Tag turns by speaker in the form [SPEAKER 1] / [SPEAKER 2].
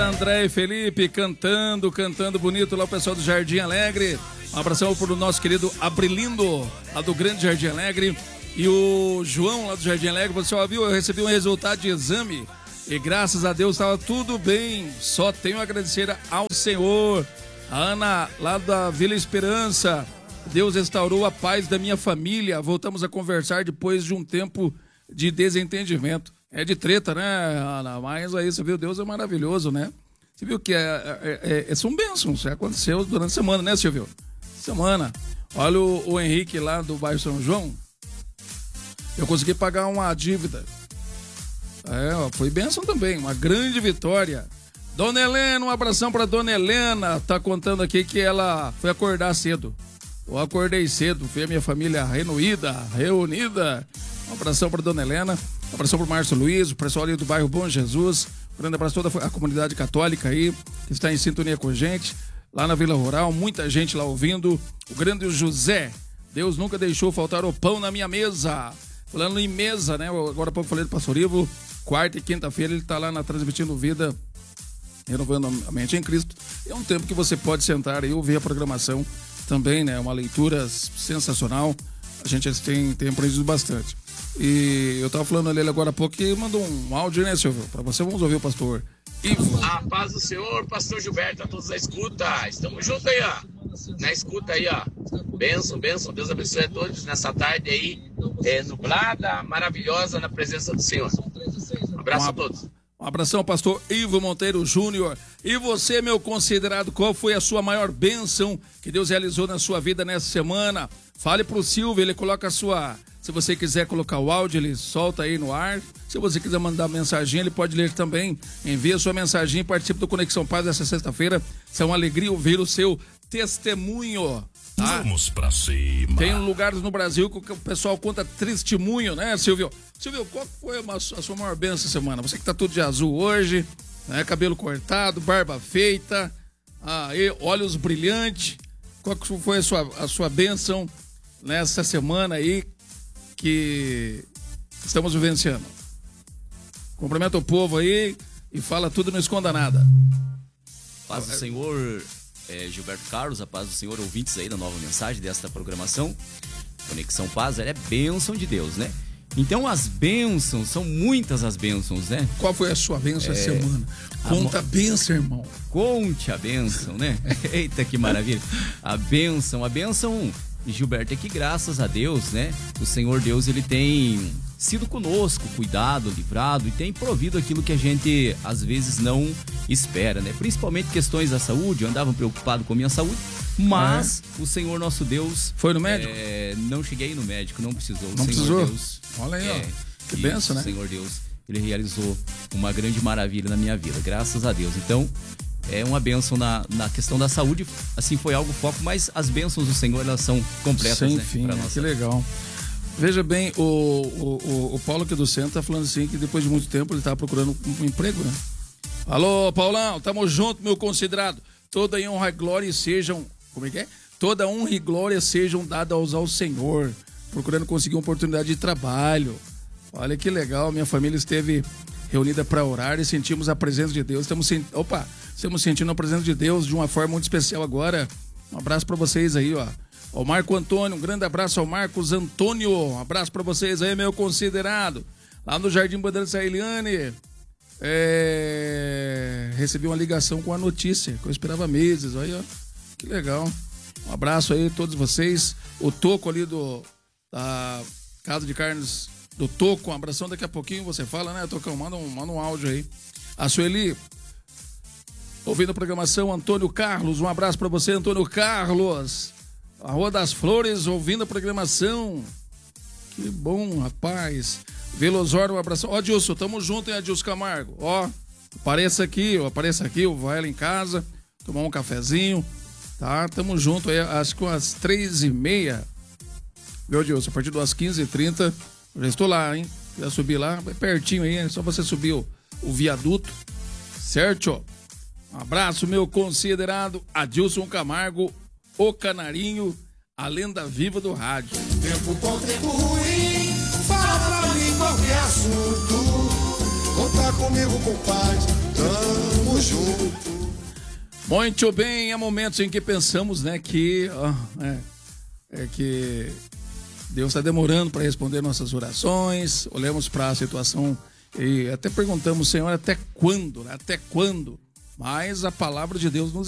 [SPEAKER 1] André e Felipe cantando bonito lá o pessoal do Jardim Alegre. Um abração pro nosso querido Abrilindo, lá do Grande Jardim Alegre. E o João lá do Jardim Alegre, você viu, eu recebi um resultado de exame e graças a Deus estava tudo bem. Só tenho a agradecer ao Senhor. A Ana lá da Vila Esperança, Deus restaurou a paz da minha família. Voltamos a conversar depois de um tempo de desentendimento. É de treta, né, Ana? Mas aí você viu, Deus é maravilhoso, né? Você viu que são bênçãos, aconteceu durante a semana, né, Silvio? Semana. Olha o Henrique lá do bairro São João. Eu consegui pagar uma dívida. Foi bênção também, uma grande vitória. Dona Helena, um abração pra Dona Helena. Tá contando aqui que ela foi acordar cedo. Eu acordei cedo, foi a minha família reunida. Um abração pra Dona Helena. Um abração pro Márcio Luiz, o pessoal ali do bairro Bom Jesus. Um grande abraço a toda a comunidade católica aí, que está em sintonia com a gente. Lá na Vila Rural, muita gente lá ouvindo. O grande José, Deus nunca deixou faltar o pão na minha mesa. Falando em mesa, né? Agora há pouco falei do Pastor Ivo. Quarta e quinta-feira ele tá lá na Transmitindo Vida, renovando a mente em Cristo. É um tempo que você pode sentar e ouvir a programação também, né? Uma leitura sensacional. A gente tem aprendido bastante. E eu tava falando ali agora há pouco que mandou um áudio, né, Silvio? Pra você, vamos ouvir o pastor Ivo.
[SPEAKER 2] A paz do Senhor, pastor Gilberto, a todos da escuta. Estamos juntos aí, ó. Na escuta aí, ó. Bênção, bênção. Deus abençoe a todos nessa tarde aí, nublada, maravilhosa, na presença do Senhor. Um abraço a todos.
[SPEAKER 1] Um abração, pastor Ivo Monteiro Júnior. E você, meu considerado, qual foi a sua maior bênção que Deus realizou na sua vida nessa semana? Fale pro Silvio, ele coloca a sua... Se você quiser colocar o áudio, ele solta aí no ar. Se você quiser mandar mensagem, ele pode ler também. Envie a sua mensagem e participe do Conexão Paz essa sexta-feira. Será uma alegria ouvir o seu testemunho. Tá?
[SPEAKER 3] Vamos pra cima.
[SPEAKER 1] Tem lugares no Brasil que o pessoal conta testemunho, né, Silvio? Silvio, qual foi a sua maior bênção essa semana? Você que tá tudo de azul hoje, né? Cabelo cortado, barba feita, olhos brilhantes. Qual que foi a sua bênção nessa semana aí que estamos vivenciando? Cumprimenta o povo aí e fala tudo, não esconda nada.
[SPEAKER 4] Paz do Senhor, Gilberto Carlos, a paz do Senhor, ouvintes aí da nova mensagem desta programação. Conexão Paz, ela é bênção de Deus, né? Então as bênçãos, são muitas as bênçãos, né?
[SPEAKER 1] Qual foi a sua bênção essa semana? Conta a bênção, irmão.
[SPEAKER 4] Conte a bênção, né? Eita, que maravilha. A bênção, Gilberto, é que graças a Deus, né? O Senhor Deus, ele tem sido conosco, cuidado, livrado e tem provido aquilo que a gente às vezes não espera, né? Principalmente questões da saúde. Eu andava preocupado com a minha saúde, mas o Senhor nosso Deus...
[SPEAKER 1] Foi no médico?
[SPEAKER 4] Não cheguei no médico, não precisou.
[SPEAKER 1] Não precisou?
[SPEAKER 4] Deus,
[SPEAKER 1] olha aí, ó. Que benção, né?
[SPEAKER 4] O Senhor Deus, ele realizou uma grande maravilha na minha vida, graças a Deus. Então, é uma bênção na questão da saúde, assim, foi algo foco, mas as bênçãos do Senhor, elas são completas,
[SPEAKER 1] sem
[SPEAKER 4] né?
[SPEAKER 1] fim, né? Que legal. Veja bem, o Paulo aqui do centro tá falando assim que depois de muito tempo ele tá procurando um emprego, né? Alô, Paulão, tamo junto, meu considerado. Toda honra e glória sejam... Como é que é? Toda honra e glória sejam dadas ao Senhor. Procurando conseguir uma oportunidade de trabalho. Olha que legal, minha família esteve reunida para orar e sentimos a presença de Deus. Estamos sentindo a presença de Deus de uma forma muito especial agora. Um abraço para vocês aí, ó. O Marco Antônio, um grande abraço ao Marcos Antônio. Um abraço para vocês aí, meu considerado. Lá no Jardim Bandeirantes Eliane, recebi uma ligação com a notícia, que eu esperava meses. Olha, que legal. Um abraço aí a todos vocês. O Toco ali da Casa de Carnes do Toco, um abração, daqui a pouquinho você fala, né, Tocão? Manda um áudio aí. A Sueli, ouvindo a programação, Antônio Carlos, um abraço pra você, Antônio Carlos. A Rua das Flores, ouvindo a programação. Que bom, rapaz. Velosório, um abração. Ó, Adilson, tamo junto, hein, Adilson Camargo. Ó, apareça aqui, eu vou lá em casa, tomar um cafezinho, tá? Tamo junto aí, acho que às 3h30. Viu, Adilson? A partir das 15h30, eu já estou lá, hein? Já subi lá, é pertinho aí, é só você subir o viaduto, certo? Um abraço, meu considerado Adilson Camargo, o Canarinho, a lenda viva do rádio.
[SPEAKER 5] Tempo bom, tempo ruim, fala pra mim qualquer assunto. Conta comigo, compadre, tamo tamo junto.
[SPEAKER 1] Muito bem, há momentos em que pensamos, né, que que Deus está demorando para responder nossas orações. Olhamos para a situação e até perguntamos, Senhor, até quando? Até quando? Mas a palavra de Deus nos